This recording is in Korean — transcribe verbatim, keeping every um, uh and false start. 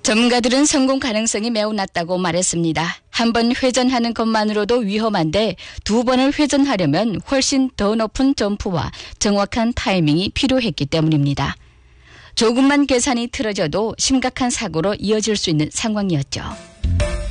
전문가들은 성공 가능성이 매우 낮다고 말했습니다. 한 번 회전하는 것만으로도 위험한데 두 번을 회전하려면 훨씬 더 높은 점프와 정확한 타이밍이 필요했기 때문입니다. 조금만 계산이 틀어져도 심각한 사고로 이어질 수 있는 상황이었죠.